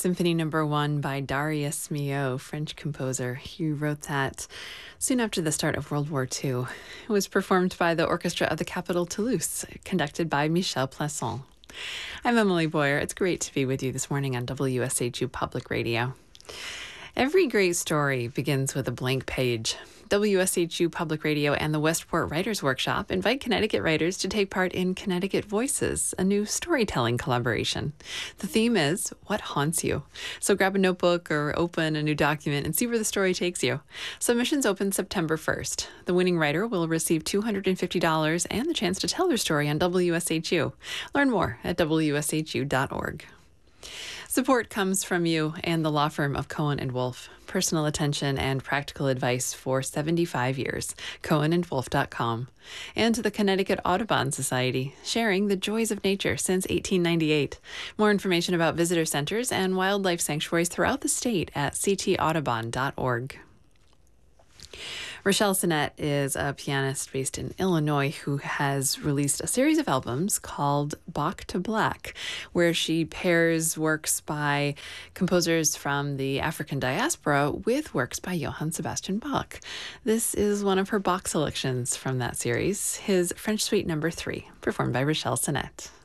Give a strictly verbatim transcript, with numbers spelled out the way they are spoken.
Symphony Number One by Darius Milhaud, French composer. He wrote that soon after the start of World War Two. It was performed by the Orchestra of the Capital Toulouse, conducted by Michel Plasson. I'm Emily Boyer. It's great to be with you this morning on W S H U Public Radio. Every great story begins with a blank page. W S H U Public Radio and the Westport Writers Workshop invite Connecticut writers to take part in Connecticut Voices, a new storytelling collaboration. The theme is What Haunts You? So grab a notebook or open a new document and see where the story takes you. Submissions open September first. The winning writer will receive two hundred fifty dollars and the chance to tell their story on W S H U. Learn more at W S H U dot org. Support comes from you and the law firm of Cohen and Wolfe. Personal attention and practical advice for seventy-five years. Cohen and Wolfe dot com. And to the Connecticut Audubon Society, sharing the joys of nature since eighteen ninety-eight. More information about visitor centers and wildlife sanctuaries throughout the state at c t audubon dot org. Rochelle Sinnett is a pianist based in Illinois who has released a series of albums called Bach to Black, where she pairs works by composers from the African diaspora with works by Johann Sebastian Bach. This is one of her Bach selections from that series, his French Suite Number Three, performed by Rochelle Sinnett.